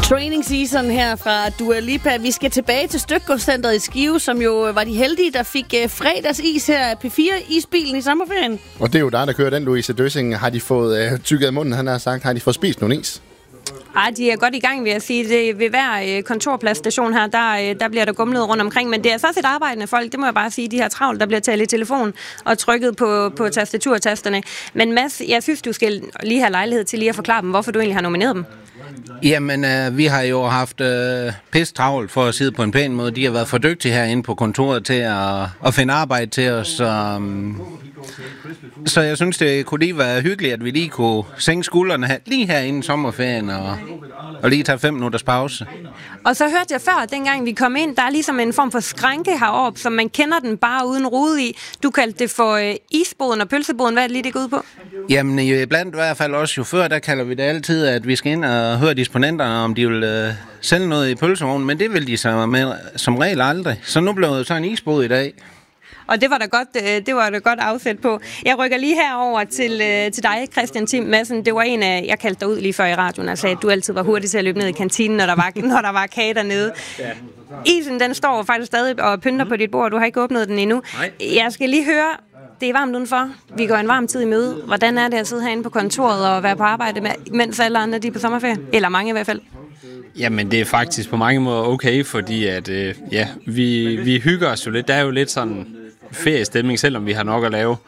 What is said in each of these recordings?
Training season her fra Dua Lipa. Vi skal tilbage til Stykgodscentret i Skive, som jo var de heldige, der fik fredagsis her af P4-isbilen i sommerferien. Og det er jo dig, der kører den, Louise Døssing. Har de fået tykket af munden, han har sagt? Har de fået spist nogle is? Ej, de er godt i gang, vil jeg sige. Det, ved hver kontorpladsstation her, der bliver der gumlet rundt omkring. Men det er så et arbejdende folk, det må jeg bare sige. De her travlt, der bliver talt i telefon og trykket på tastaturtasterne. Men Mads, jeg synes, du skal lige have lejlighed til lige at forklare dem, hvorfor du egentlig har nomineret dem. Jamen, vi har jo haft pisse travlt for at sidde på en pæn måde. De har været for dygtige herinde på kontoret til at finde arbejde til os. Så jeg synes, det kunne lige være hyggeligt, at vi lige kunne sænke skuldrene lige her inden sommerferien og lige tage 5 minutters pause. Og så hørte jeg før, dengang vi kom ind, der er ligesom en form for skranke heroppe, som man kender den bare uden rode i. Du kaldte det for isboden og pølseboden. Hvad er det lige, det går ud på? Jamen, blandt i hvert fald også chauffør, der kalder vi det altid, at vi skal ind og høre disponenterne, om de vil sælge noget i pølsevognen, men det vil de som regel aldrig. Så nu blev det så en isbod i dag. Og det var der godt afsæt på. Jeg rykker lige herover til dig, Christian Tim Madsen. Det var en af, jeg kaldte dig ud lige før i radioen og sagde, at du altid var hurtig til at løbe ned i kantinen, når der var kage dernede. Ja. Isen, den står faktisk stadig og pynter på dit bord. Du har ikke åbnet den endnu. Nej. Jeg skal lige høre, det er varmt udenfor. Vi går en varm tid i møde. Hvordan er det at sidde herinde på kontoret og være på arbejde, mens alle andre de er på sommerferie? Eller mange i hvert fald. Jamen, det er faktisk på mange måder okay, fordi at, vi hygger os jo lidt. Der er jo lidt sådan feriestemning, selvom vi har nok at lave.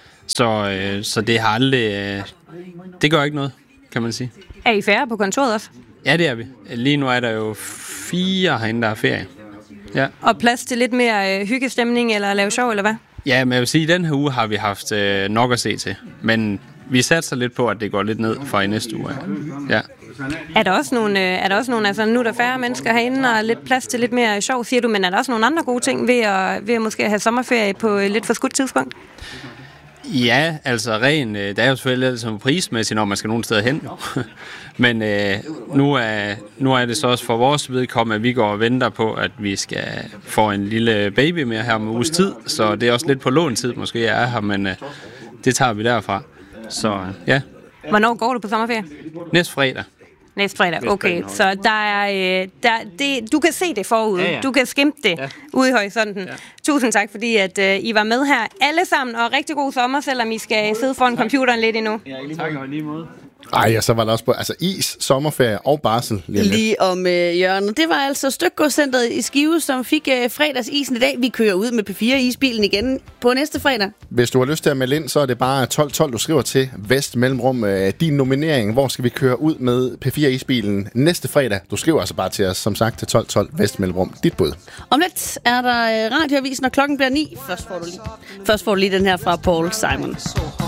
Så det har aldrig... det gør ikke noget, kan man sige. Er I færre på kontoret også? Ja, det er vi. Lige nu er der jo 4 herinde, der er ferie. Ja. Og plads til lidt mere hyggestemning eller at lave sjov, eller hvad? Ja, men jeg vil sige, at den her uge har vi haft nok at se til. Men vi satser lidt på, at det går lidt ned fra i næste uge. Ja. Er der også nogle, altså nu er der færre mennesker herinde, og lidt plads til lidt mere sjov, siger du, men er der også nogle andre gode ting ved at måske have sommerferie på et lidt for skudt tidspunkt? Ja, altså der er jo selvfølgelig altid prismæssigt, når man skal nogen steder hen. Men nu er det så også for vores vedkommende, at vi går og venter på, at vi skal få en lille baby med her om uges tid. Så det er også lidt på låntid, måske jeg er her, men det tager vi derfra. Så ja. Hvornår går du på sommerferie? Næste fredag. Næste fredag, okay. Så du kan se det forud. Ja. Du kan skimte det ude i horisonten. Ja. Tusind tak, fordi at I var med her alle sammen, og rigtig god sommer, selvom I skal sidde foran computeren lidt endnu. Ja, tak og lige måde. Ej, og så var der også is, sommerferie og barsel. Lige om hjørnet. Det var altså Stykgodscentret i Skive, som fik fredagsisen i dag. Vi kører ud med P4-isbilen igen på næste fredag. Hvis du har lyst til at melde ind, så er det bare 1212, du skriver til Vest Mellemrum. Din nominering, hvor skal vi køre ud med P4-isbilen næste fredag? Du skriver altså bare til os, som sagt, til 1212 Vest Mellemrum. Dit bud. Om lidt er der radioavisen, når klokken bliver 9. Først får du lige den her fra Paul Simon.